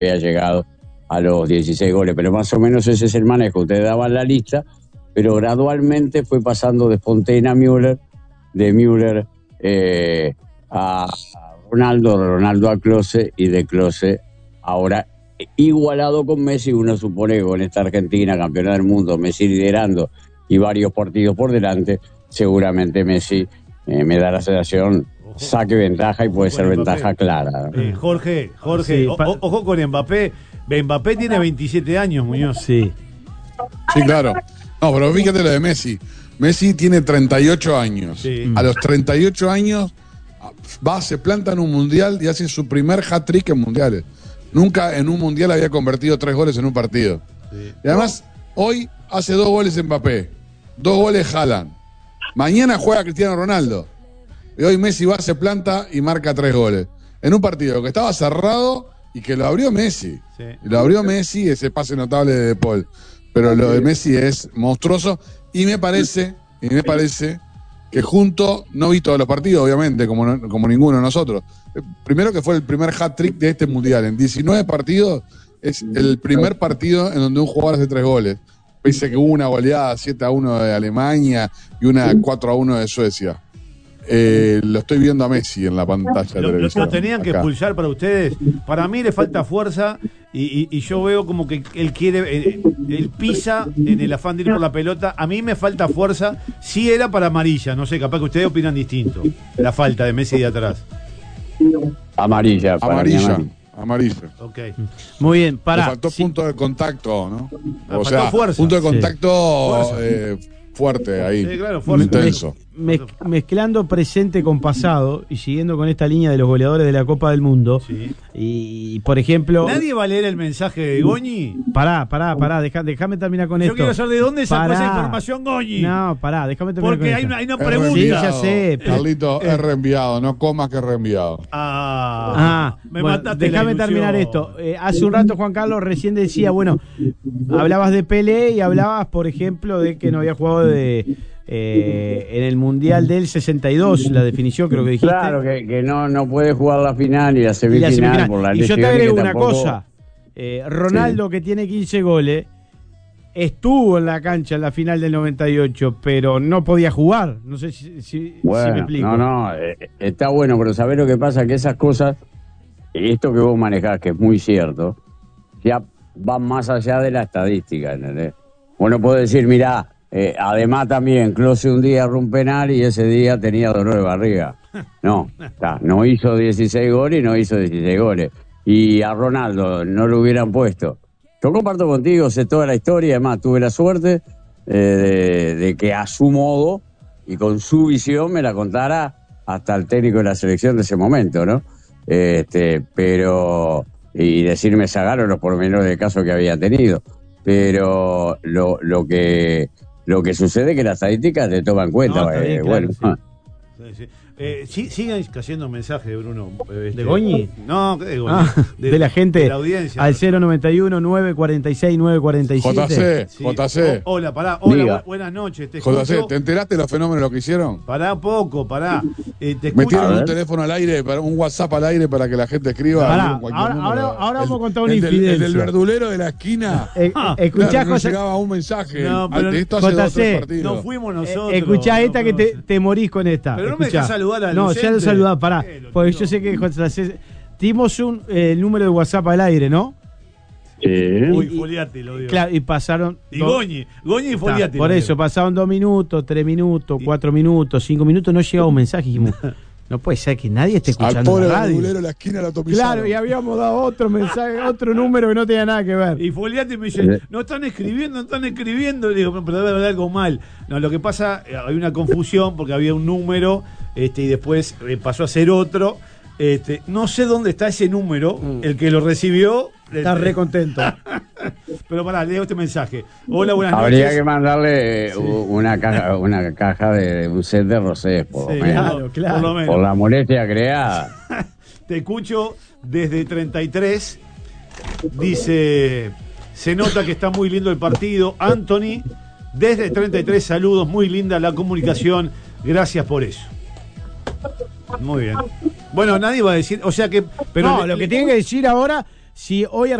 había llegado a los 16 goles, pero más o menos ese es el manejo. Ustedes daban la lista, pero gradualmente fue pasando de Fontaine a Müller, de Müller a Ronaldo, de Ronaldo a Klose y de Klose ahora igualado con Messi. Uno supone que con esta Argentina, campeona del mundo, Messi liderando y varios partidos por delante, seguramente Messi me da la sensación saque ventaja y puede ser ventaja clara. Jorge, sí, ojo con Mbappé. Mbappé tiene 27 años, Muñoz. Sí, claro. No, pero fíjate lo de Messi. Messi tiene 38 años. Sí. A los 38 años se planta en un mundial y hace su primer hat-trick en mundiales. Nunca en un mundial había convertido 3 goles en un partido. Sí. Y además, hoy hace 2 goles Mbappé, 2 goles Haaland. Mañana juega Cristiano Ronaldo. Y hoy Messi va, se planta y marca 3 goles. En un partido que estaba cerrado y que lo abrió Messi. Sí. Y lo abrió Messi, ese pase notable de Paul. Pero lo de Messi es monstruoso. Y me parece que junto, no vi todos los partidos, obviamente, como ninguno de nosotros. Primero que fue el primer hat-trick de este mundial. En 19 partidos es el primer partido en donde un jugador hace 3 goles. Pese que hubo una goleada 7-1 de Alemania y una 4-1 de Suecia. Lo estoy viendo a Messi en la pantalla. ¿Lo tenían que expulsar para ustedes? Para mí le falta fuerza y yo veo como que él quiere, él pisa en el afán de ir por la pelota. A mí me falta fuerza. Sí era para amarilla, no sé, capaz que ustedes opinan distinto. La falta de Messi de atrás. Amarilla. Okay. Muy bien, le faltó punto de contacto, ¿no? O sea, fuerza. Punto de contacto fuerte ahí. Sí, claro, intenso. Mezclando presente con pasado y siguiendo con esta línea de los goleadores de la Copa del Mundo. Sí. Y por ejemplo. ¿Nadie va a leer el mensaje de Goñi? Pará, déjame terminar con esto. Yo quiero saber de dónde sacó esa información Goñi. No, déjame terminar porque con esto. Porque hay una pregunta. Sí, ya sé. Carlito, es reenviado, no comas que es reenviado. Me mataste. Déjame terminar esto. Hace un rato Juan Carlos recién decía, hablabas de Pelé y hablabas, por ejemplo, de que no había jugado en el Mundial del 62, la definición creo que dijiste. Claro, que no puede jugar la final y la semifinal por la lesión. Y yo te agrego una cosa. Ronaldo, que tiene 15 goles, estuvo en la cancha en la final del 98, pero no podía jugar. No sé si me explico. Está bueno, pero ¿sabés lo que pasa? Que esas cosas, esto que vos manejás, que es muy cierto, ya van más allá de la estadística, ¿entendés? Vos no podés decir, mirá, además también Klose un día erró un penal y ese día tenía dolor de barriga. No hizo 16 goles y no hizo 16 goles. Y a Ronaldo no lo hubieran puesto. Yo comparto contigo, sé toda la historia, además tuve la suerte de que a su modo y con su visión me la contara hasta el técnico de la selección de ese momento, ¿no? Pero y decirme Zagallo los pormenores del caso que había tenido. Pero lo que sucede es que las estadísticas te toman en cuenta. Sigan cayendo mensajes de Bruno. ¿De Goñi? No, de Goñi. De la gente. De la audiencia. Al 091-946-947. JC. Hola, pará. Hola, buenas noches. JC, ¿te enteraste de los fenómenos de lo que hicieron? Pará. Metieron un teléfono al aire, un WhatsApp al aire para que la gente escriba. Ahora vamos a contar una infidencia. El del verdulero de la esquina. Escuchá, no llegaba un mensaje. Esto hace 2 o 3 partidos. No fuimos nosotros. Escuchá esta que te morís con esta. Pero no me dejás saludar a No, ya lo saludás, pará. Porque yo sé que dimos el número de WhatsApp al aire, ¿no? Uy, Foliati lo dio. Claro, y pasaron. Y Goñi y Foliati. Por eso, pasaron 2 minutos, 3 minutos, 4 minutos, 5 minutos, no llegaba un mensaje. Dijimos, no puede ser que nadie esté escuchando la radio. Al pobre la esquina la topizaron. Claro, y habíamos dado otro mensaje, otro número que no tenía nada que ver. Y Foliati me dice, no están escribiendo. Y digo, pero debe haber algo mal. No, lo que pasa, hay una confusión porque había un número y después pasó a ser otro. No sé dónde está ese número, el que lo recibió. Está re contento. Pero pará, leo este mensaje. Hola, buenas noches. Habría que mandarle una caja de un set de rosés, por lo menos. Claro. Por lo menos. Por la molestia creada. Te escucho desde 33. Dice, se nota que está muy lindo el partido. Anthony, desde 33, saludos, muy linda la comunicación. Gracias por eso. Muy bien. Bueno, nadie va a decir, o sea que... Pero lo que tienen que decir ahora, si hoy